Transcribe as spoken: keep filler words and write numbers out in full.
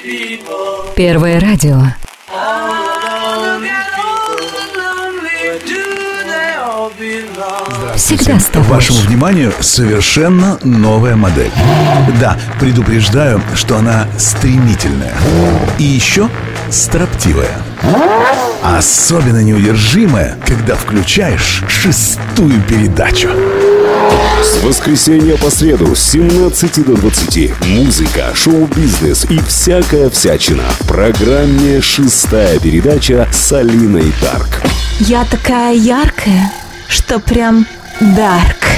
Первое радио. Всегда с тобой. Вашему вниманию совершенно новая модель. Да, предупреждаю, что она стремительная. И еще строптивая. Особенно неудержимая, когда включаешь шестую передачу. С воскресенья по среду с семнадцати до двадцати музыка, шоу-бизнес и всякая всячина в программе «Шестая передача» с Алиной Дарк. Я такая яркая, что прям дарк.